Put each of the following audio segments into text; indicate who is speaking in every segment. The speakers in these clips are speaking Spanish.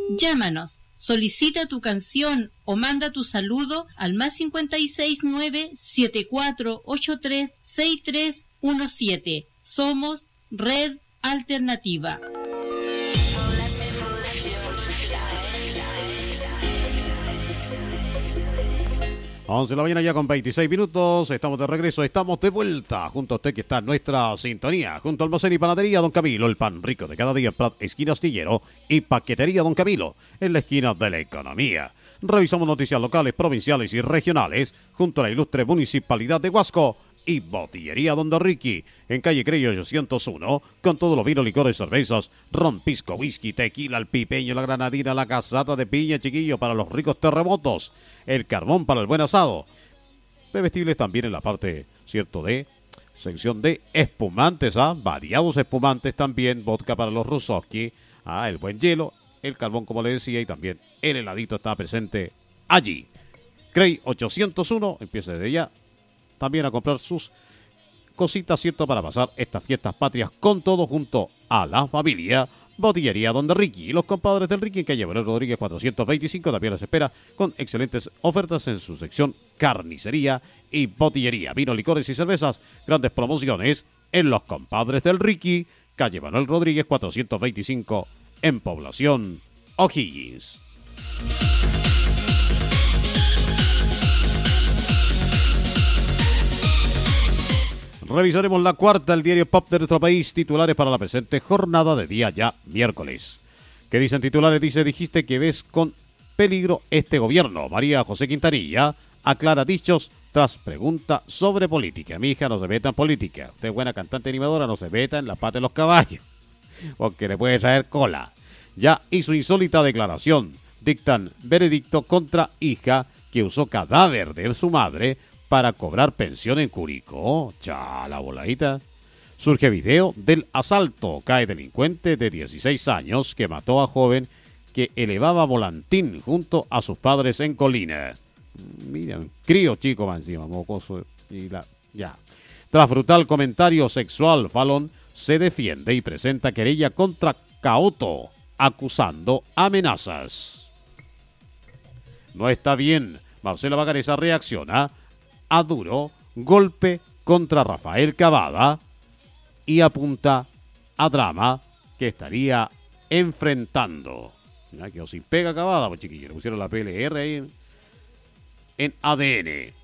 Speaker 1: Llámanos, solicita tu canción o manda tu saludo al más 569-7483-6317. Somos Red Alternativa.
Speaker 2: 11 de la mañana ya con 26 minutos, estamos de regreso, estamos de vuelta junto a usted que está en nuestra sintonía, junto a Almacén y Panadería Don Camilo, el pan rico de cada día en Prat, esquina Astillero, y Paquetería Don Camilo, en la esquina de la economía. Revisamos noticias locales, provinciales y regionales, junto a la ilustre Municipalidad de Huasco, y Botillería Don Ricky, en calle Crey 801, con todos los vinos, licores, cervezas, ron, pisco, whisky, tequila, el pipeño, la granadina, la casata de piña, chiquillo, para los ricos terremotos, el carbón para el buen asado. Bebestibles también en la parte, cierto, de sección de espumantes, variados espumantes también, vodka para los rusoski, el buen hielo, el carbón como le decía, y también el heladito está presente allí. Crey 801, empieza desde ya también a comprar sus cositas, cierto, para pasar estas fiestas patrias con todo junto a la familia. Botillería Don Ricky y los compadres del Ricky en calle Manuel Rodríguez 425 también les espera con excelentes ofertas en su sección carnicería y botillería, vino, licores y cervezas. Grandes promociones en los compadres del Ricky, calle Manuel Rodríguez 425 en Población O'Higgins. Revisaremos la cuarta del diario Pop de nuestro país, titulares para la presente jornada de día ya miércoles. ¿Qué dicen titulares? Dijiste que ves con peligro este gobierno. María José Quintanilla aclara dichos tras pregunta sobre política. Mi hija no se meta en política. Usted es buena cantante animadora, no se meta en la pata de los caballos, porque le puede traer cola. Ya hizo insólita declaración. Dictan veredicto contra hija que usó cadáver de su madre para cobrar pensión en Curicó. Ya, la voladita. Surge video del asalto. Cae delincuente de 16 años que mató a joven que elevaba volantín junto a sus padres en Colina. Mira, crío chico va encima, mocoso. Ya. Tras brutal comentario sexual, Fallon se defiende y presenta querella contra Caoto, acusando amenazas. No está bien. Marcela Bagaresa reacciona a duro golpe contra Rafael Cavada y apunta a drama que estaría enfrentando. Mira, que sin pega Cavada, pues chiquillos, le pusieron la PLR ahí en ADN.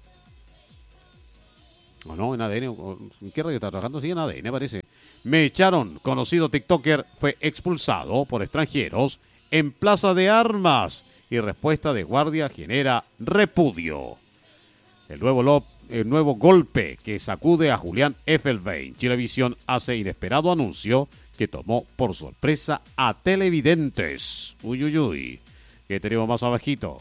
Speaker 2: ¿O no? En ADN. ¿En qué radio está trabajando? Sí, en ADN parece. Me echaron. Conocido TikToker fue expulsado por extranjeros en Plaza de Armas y respuesta de guardia genera repudio. El nuevo golpe que sacude a Julián Effelbein. Chilevisión hace inesperado anuncio que tomó por sorpresa a televidentes. Uy, uy, uy. ¿Qué tenemos más abajito?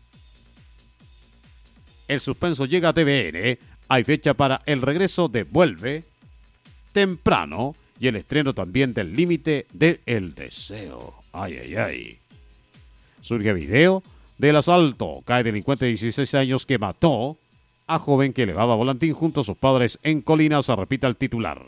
Speaker 2: El suspenso llega a TVN. Hay fecha para el regreso de Vuelve temprano y el estreno también del Límite del Deseo. Ay, ay, ay. Surge video del asalto. Cae delincuente de 16 años que mató a joven que elevaba volantín junto a sus padres en Colina. Se repita el titular.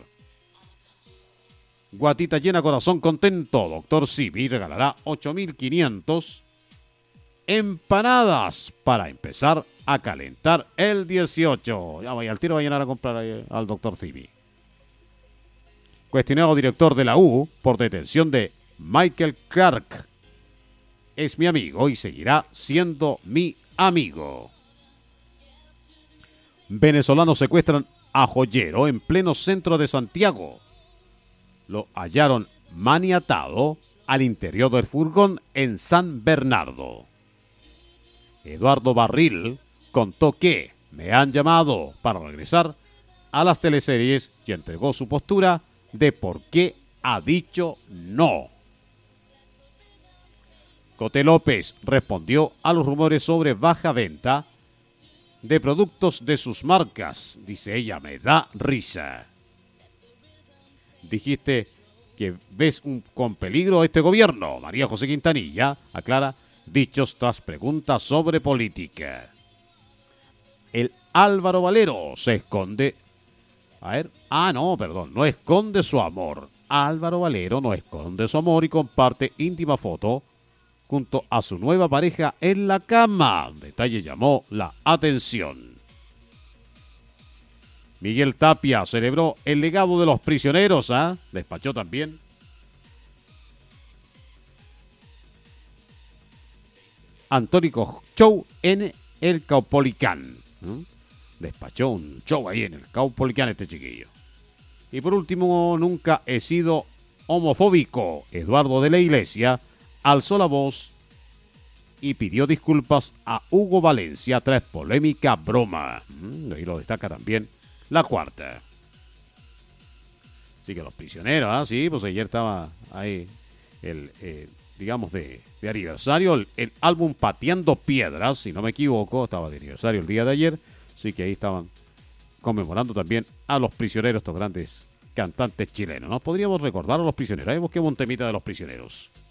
Speaker 2: Guatita llena, corazón contento. Doctor Simi regalará 8.500 empanadas para empezar a calentar el 18. Ya vaya al tiro, vayan a comprar al doctor Simi. Cuestionado director de la U por detención de Michael Clark. Es mi amigo y seguirá siendo mi amigo. Venezolanos secuestran a joyero en pleno centro de Santiago. Lo hallaron maniatado al interior del furgón en San Bernardo. Eduardo Barril contó que me han llamado para regresar a las teleseries y entregó su postura de por qué ha dicho no. Coté López respondió a los rumores sobre baja venta de productos de sus marcas. Dice ella, me da risa. Dijiste que ves con peligro a este gobierno. María José Quintanilla aclara dichos tras preguntas sobre política. El Álvaro Valero se esconde. No esconde su amor. Álvaro Valero no esconde su amor y comparte íntima foto junto a su nueva pareja en la cama. Detalle llamó la atención. Miguel Tapia celebró el legado de los prisioneros, despachó también. Antónico Show en el Caupolicán. Despachó un show ahí en el Caupolicán este chiquillo. Y por último, nunca he sido homofóbico. Eduardo de la Iglesia alzó la voz y pidió disculpas a Hugo Valencia tras polémica broma. Ahí lo destaca también La Cuarta. Así que los prisioneros, sí, pues ayer estaba ahí digamos, de aniversario, el álbum Pateando Piedras, si no me equivoco, estaba de aniversario el día de ayer, así que ahí estaban conmemorando también a los prisioneros, estos grandes cantantes chilenos, ¿no? Podríamos recordar a los prisioneros, ahí busquemos un temita de los prisioneros.